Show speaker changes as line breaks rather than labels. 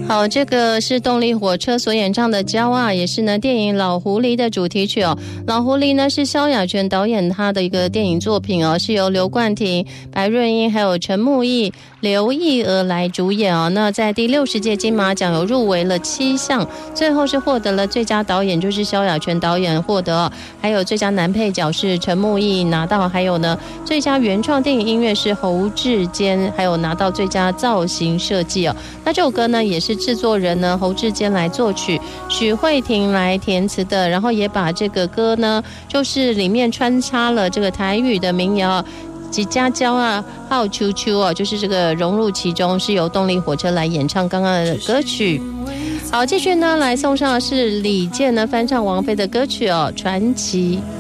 好，这个是动力火车所演唱的《骄傲》，也是呢电影《老狐狸》的主题曲哦。《老狐狸》呢是萧亚全导演他的一个电影作品哦，是由刘冠廷、白润英还有陈木易、刘奕儿来主演哦。那在第60届金马奖有入围了7项，最后是获得了最佳导演，就是萧亚全导演获得哦，还有最佳男配角是陈木易拿到，还有呢最佳原创电影音乐是侯志坚，还有拿到最佳造型设计哦。那这首歌呢也是制作人呢侯志坚来作曲，许慧婷来填词的，然后也把这个歌呢就是里面穿插了这个台语的民谣吉家娇啊还有秋秋哦，就是这个融入其中，是由动力火车来演唱刚刚的歌曲。好，继续呢来送上的是李健呢翻唱王菲的歌曲哦，传奇。